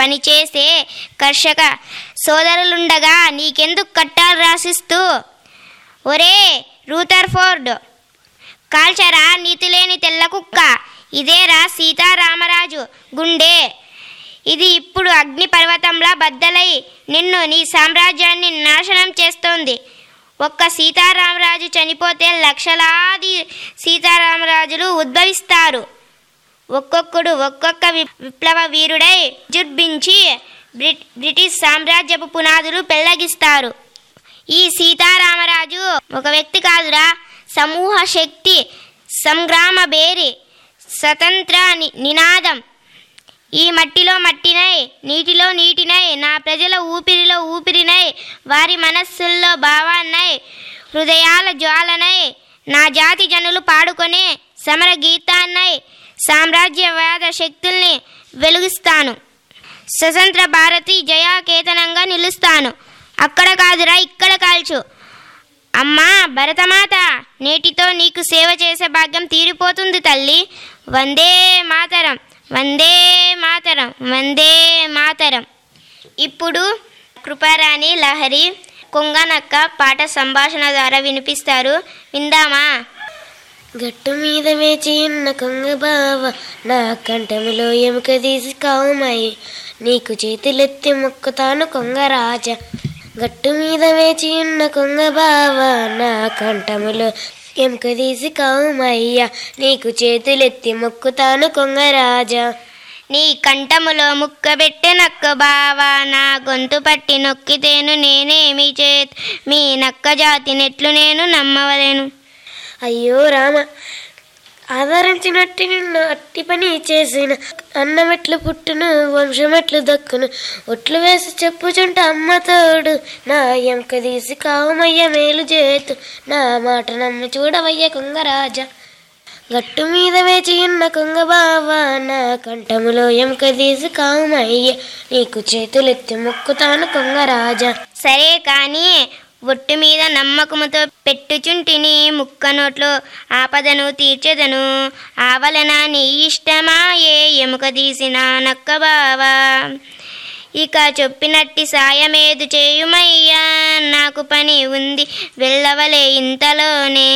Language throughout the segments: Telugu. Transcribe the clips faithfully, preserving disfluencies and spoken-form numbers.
పనిచేసే కర్షక సోదరులుండగా నీకెందుకు కట్టాలు రాసిస్తూ? ఒరే రూథర్ఫోర్డ్, కాల్చరా నీతిలేని తెల్ల కుక్క. ఇదేరా సీతారామరాజు గుండె. ఇది ఇప్పుడు అగ్ని పర్వతంలా బద్దలై నిన్ను, నీ సామ్రాజ్యాన్ని నాశనం చేస్తోంది. ఒక్క సీతారామరాజు చనిపోతే లక్షలాది సీతారామరాజులు ఉద్భవిస్తారు. ఒక్కొక్కడు ఒక్కొక్క విప్లవ వీరుడై జుర్బించి బ్రిట్ బ్రిటిష్ సామ్రాజ్యపు పునాదులు పెళ్లగిస్తారు. ఈ సీతారామరాజు ఒక వ్యక్తి కాదురా, సమూహ శక్తి, సంగ్రామ బేరి, స్వతంత్ర నినాదం. ఈ మట్టిలో మట్టినై, నీటిలో నీటినై, నా ప్రజల ఊపిరిలో ఊపిరినై, వారి మనస్సుల్లో భావాన్నై, హృదయాల జ్వాలనై, నా జాతి జనులు పాడుకొనే సమర గీతాన్నై సామ్రాజ్యవాద శక్తుల్ని వెలుగిస్తాను. స్వతంత్ర భారతి జయాకేతనంగా నిలుస్తాను. అక్కడ కాదురా, ఇక్కడ కాల్చు. అమ్మా భరతమాత, నేటితో నీకు సేవ చేసే భాగ్యం తీరిపోతుంది తల్లి. వందే మాతరం, వందే మాతరం, వందే మాతరం. ఇప్పుడు కృపారాణి, లహరి, కొంగనక్క పాట సంభాషణ ద్వారా వినిపిస్తారు. విందామా? గట్టు మీద వేచి ఉన్న కొంగ బావ, నా కంఠములో ఎముక తీసి కావుమాయి, నీకు చేతులెత్తి మొక్కుతాను కొంగరాజా. గట్టు మీద వేచి ఉన్న కొంగ బావ, నా కంఠములో ఎముక తీసి కావుమయ్యా, నీకు చేతులెత్తి మొక్కుతాను కొంగరాజా. నీ కంఠములో ముక్కబెట్టె నక్క బావా, నా గొంతు పట్టి నొక్కితేను నేనేమి చేత్, మీ నక్క జాతి నెట్లు నేను నమ్మవలేను. అయ్యో రామ, ఆదరించినట్టు నిన్ను అట్టి పని చేసిన, అన్నమెట్లు పుట్టును వంశమెట్లు దక్కును, ఒట్లు వేసి చెప్పుచుంట అమ్మ తోడు, నా ఎంక తీసి కావుమయ్య మేలు చేతు, నా మాట నమ్మి చూడవయ్య కొంగరాజా. గట్టు మీద వేచి ఉన్న కొంగ బావా, నా కంఠములో ఎంక తీసి కావుమయ్య, నీకు చేతులెత్తి మొక్కుతాను కొంగరాజా. సరే కానీ ఒట్టు మీద నమ్మకముతో పెట్టుచుంటిని, ముక్క నోట్లో ఆపదను తీర్చెదను, ఆవలన నీ ఇష్టమా ఏ ఎముక తీసిన నక్క బావా. ఇక చెప్పినట్టి సాయమేదు చేయుమయ్యా, నాకు పని ఉంది వెళ్ళవలే ఇంతలోనే.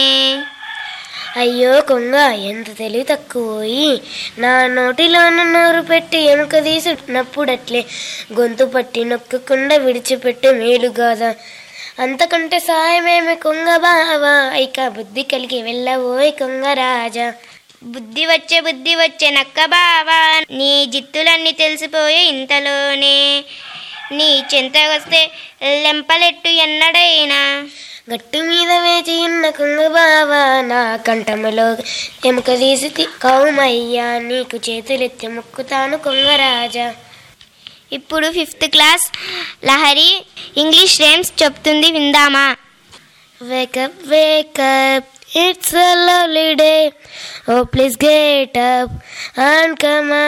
అయ్యో కొంగ, ఎంత తెలివి తక్కువోయి, నా నోటిలోన నోరు పెట్టి ఎముక తీసినప్పుడట్లే గొంతు పట్టి నొక్కకుండా విడిచిపెట్టు మేలుగాదా. అంతకంటే సాయమేమి కొంగ బావా, ఇక బుద్ధి కలిగి వెళ్ళవోయ్ కొంగరాజా. బుద్ధి వచ్చే బుద్ధి వచ్చే నక్క బావా, నీ జిత్తులన్నీ తెలిసిపోయే ఇంతలోనే, నీ చెంత వస్తే లెంపలెట్టు ఎన్నడైనా. గట్టు మీద వేచి ఉన్న కొంగ బావా, నా కంఠములో ఎముక తీసి కావుమయ్యా, నీకు చేతులెత్తి మొక్కుతాను కొంగరాజా. ఇప్పుడు fifth class Lahari English rhymes చెప్తుంది, విందామా? Wake up, wake up, it's a lovely day, oh please get up and come on.